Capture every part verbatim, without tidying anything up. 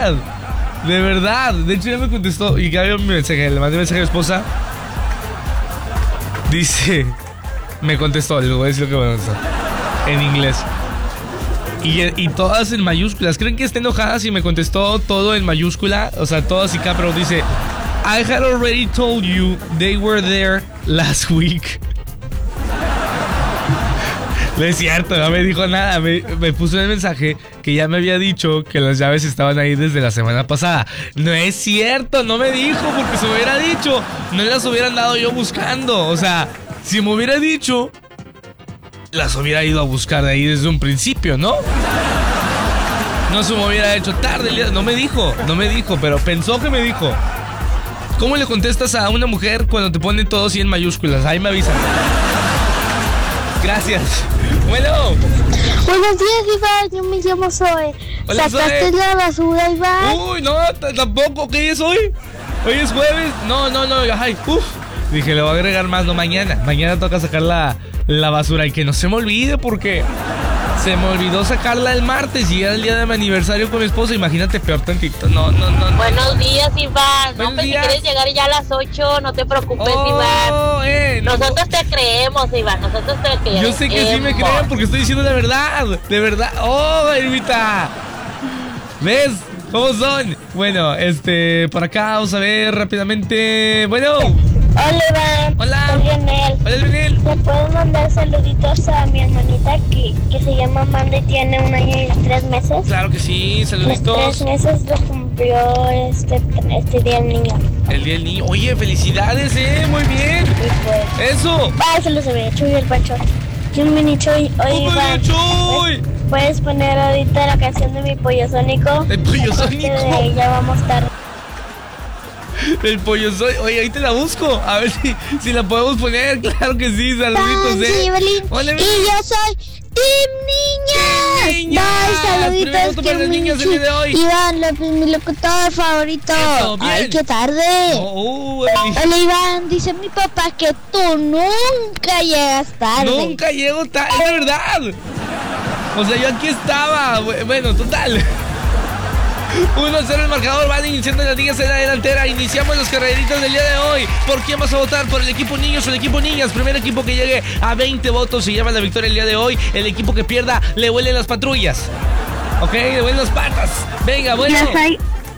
verdad. De verdad. De hecho, ya me contestó. Y ya vio mi mensaje. Le mandé mensaje a mi esposa. Dice. Me contestó. Le voy a decir lo que me contestó. En inglés. Y, y todas en mayúsculas. ¿Creen que está enojada si me contestó todo en mayúscula? O sea, todo así acá, pero dice: I had already told you they were there last week. No es cierto, no me dijo nada. Me, me puso en el mensaje que ya me había dicho que las llaves estaban ahí desde la semana pasada. No es cierto, no me dijo, porque si me hubiera dicho, no las hubiera andado yo buscando. O sea, si me hubiera dicho, las hubiera ido a buscar de ahí desde un principio, ¿no? No se me hubiera hecho tarde. No me dijo, no me dijo, pero pensó que me dijo. ¿Cómo le contestas a una mujer cuando te pone todo así en mayúsculas? Ahí me avisan. Gracias. Bueno. Buenos días, Iván. Yo me llamo Zoe. Hola, ¿Sacaste Zoe. la basura, Iván? Uy, no, t- tampoco. ¿Qué es hoy? Hoy es jueves. No, no, no. Ay, uf. Dije, le voy a agregar más. No, mañana. Mañana toca sacar la, la basura. Y que no se me olvide porque se me olvidó sacarla el martes y era el día de mi aniversario con mi esposa. Imagínate, peor tantito. No, no, no. no. Buenos días, Iván. No, Buenos pues, si días. quieres llegar ya a las ocho, no te preocupes, Oh, Iván. eh, no. Nosotros te creemos, Iván. Nosotros te creemos. Yo sé que sí me creen porque estoy diciendo la verdad. De verdad. Oh, Irmita. ¿Ves? ¿Cómo son? Bueno, este, por acá vamos a ver rápidamente. Bueno. Hola, Iván. Hola. Soy Lionel. Hola, Lionel. ¿Le puedo mandar saluditos a mi hermanita que, que se llama Amanda y tiene un año y tres meses? Claro que sí, Los saluditos. tres meses lo cumplió este, este día el niño. El día del niño. Oye, felicidades, eh, muy bien. Y pues... Eso. Ah, se los había Chuy el Pancho. Yo un mini Chuy. Oye, ¡Un Iván. Chuy! ¿Puedes poner ahorita la canción de mi pollo sónico? El pollo Aparte sónico. de Ya vamos tarde. El pollo soy. Oye, ahí te la busco. A ver si, si la podemos poner. Claro que sí, saluditos, eh. Hola, Y yo soy Team Niñas. Team Niñas. Bye, Primer saluditos. voto para las niñas el día de hoy. Iván, lo- mi locutor favorito. Eso, bien. Ay, qué tarde. Oh, Eli. Hola, Iván. Dice mi papá que tú nunca llegas tarde. Nunca llego tarde. Es de verdad. O sea, yo aquí estaba. Bu- Bueno, total. uno a cero el marcador, van iniciando las niñas en la delantera. Iniciamos los carreritos del día de hoy. ¿Por quién vas a votar? ¿Por el equipo niños o el equipo niñas? Primer equipo que llegue a veinte votos se lleva la victoria el día de hoy. El equipo que pierda le huelen las patrullas. Ok, le huelen las patas. Venga, bueno. Yo soy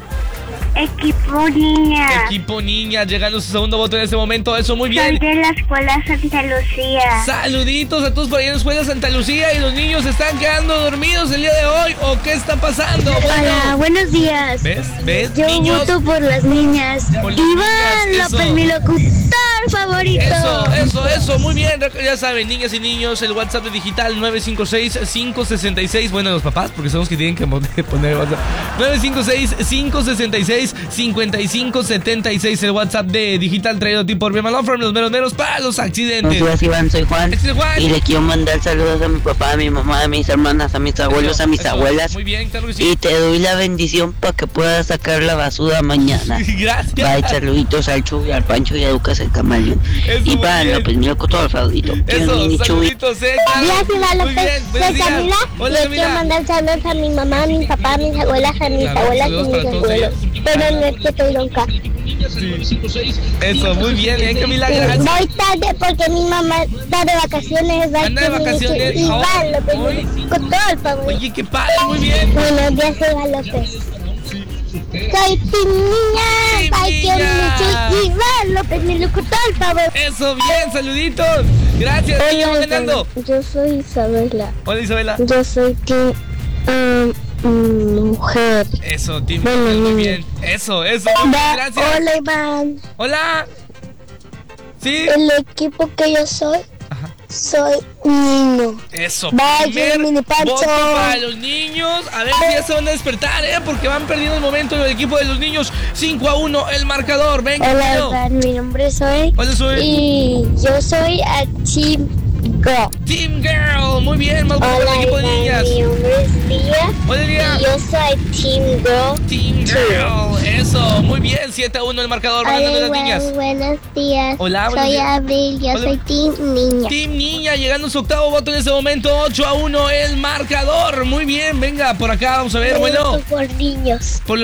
equipo niña. Equipo niñas, llegando su segundo voto en este momento. Eso, muy Soy bien. de la escuela Santa Lucía. Saluditos a todos por ahí en la escuela Santa Lucía. Y los niños se están quedando dormidos el día de hoy. ¿O qué está pasando? Hola, Bueno. buenos días. ¿Ves? ¿Ves? Yo Niños. voto por las niñas. Por las Iván niñas, López, eso. mi locutor favorito. Eso, eso, eso, muy bien. Ya saben, niñas y niños, el WhatsApp de digital nueve cinco seis, cinco seis seis. Bueno, los papás, porque son los que tienen que poner el WhatsApp. nueve cinco seis, cinco seis seis, cinco cinco siete seis. El WhatsApp de digital traído a ti por Malone from los meros meros para los accidentes. Buenos días, Iván, soy Juan. Este es Juan. Y le quiero mandar saludos a mi papá, a mi mamá, a mis hermanas, a mis abuelos, Eso, a mis eso. abuelas. Muy bien, claro que sí. Y te doy la bendición para que puedas sacar la basura mañana. Gracias. Bye, saluditos al Chuy, al Pancho y a Lucas el Camaleón. Eso, muy Iván bien. López, mi locutor favorito. Quiero Eso, mini Chuy. saluditos, eh. claro. Gracias, Iván Muy López. bien, buenos Soy días. Camila. Hola, Le Camila. quiero mandar saludos a mi mamá, a mi papá, a mis abuelas, a mis Claro, abuelas y saludos mis para todos abuelos. ellos. Pero no es que estoy loca. Eso, muy bien, bien, Camila, gracias. Voy tarde porque mi mamá está de vacaciones. Bye, Anda de que mi- vacaciones. que Iván López, Hoy. mi locutor favorito. Oye, qué padre, muy bien. Buenos días, Iván López. Soy Team Niña. Team Bye, que Niña. mi Iván López, mi locutor favorito. Eso, bien, saluditos. Gracias, ¿quién va ganando? Yo soy Isabela. Hola, Isabela. Yo soy Team um, mm, Mujer. Eso, Tim, Bueno, muy niño. bien. Eso, eso, muy bien, Va- gracias. Hola, Iván. Hola. Sí. El equipo que yo soy, Ajá. soy niño. Eso, Vaya, primer mini Pancho. voto para los niños. A ver si ya se van a despertar, ¿eh? Porque van perdiendo el momento del equipo de los niños. cinco a uno el marcador. Venga, Hola, bueno. Iván. Mi nombre es Zoe. Hola, soy Y yo soy a Team Go. Team Girl. Muy bien, más bueno para Hola, el equipo de Iván. niñas. Mi nombre es Lía. Hola, Lía. Y yo soy Team Go. Team Girl. Eso, muy bien. siete a uno el marcador. Van ganando Hola, las niñas. Iván. Buenos días. Hola, buenos soy días. Abril. Yo Hola. soy Team Niña. Team Niña llegando a su octavo voto en este momento. ocho a uno el marcador. Muy bien, venga, por acá vamos a ver, Yo bueno. voto por niños. Por